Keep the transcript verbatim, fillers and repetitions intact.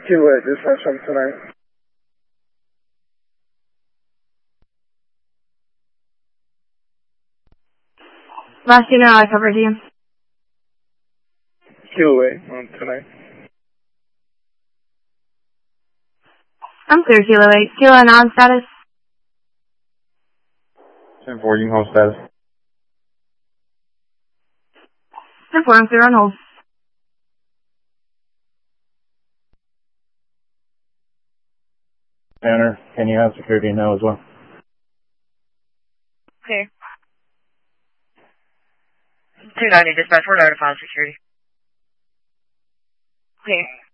Kilo eight, dispatch on tonight. Last unit, I covered you. Kilo eight on tonight. I'm clear, Kilo eight. Kilo nine status. ten four, you can hold status. ten four, I'm clear on hold. Tanner, can you have security now as well? Okay. two ninety dispatch, we're notifying security. Okay.